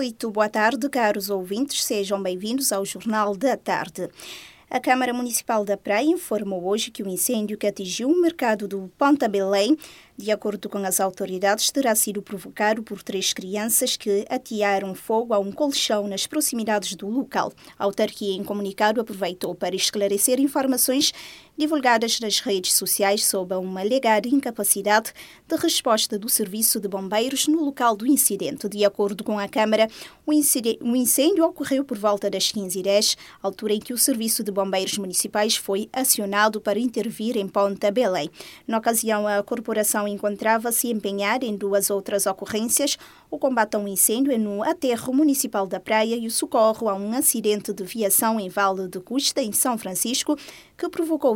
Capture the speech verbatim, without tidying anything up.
Muito boa tarde, caros ouvintes. Sejam bem-vindos ao Jornal da Tarde. A Câmara Municipal da Praia informou hoje que o incêndio que atingiu o mercado do Ponta Belém, de acordo com as autoridades, terá sido provocado por três crianças que atearam fogo a um colchão nas proximidades do local. A autarquia, em comunicado, aproveitou para esclarecer informações divulgadas nas redes sociais sobre uma alegada incapacidade de resposta do Serviço de Bombeiros no local do incidente. De acordo com a Câmara, o incêndio ocorreu por volta das quinze e dez, altura em que o Serviço de Bombeiros Municipais foi acionado para intervir em Ponta Belém. Na ocasião, a corporação encontrava-se empenhada em duas outras ocorrências: o combate a um incêndio no aterro municipal da Praia e o socorro a um acidente de viação em Vale de Custa, em São Francisco, que provocou